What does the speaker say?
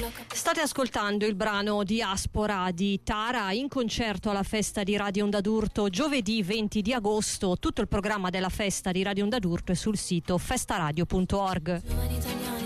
State ascoltando il brano Diaspora di Tara in concerto alla festa di Radio Onda d'Urto giovedì 20 di agosto. Tutto il programma della festa di Radio Onda d'Urto è sul sito festaradio.org.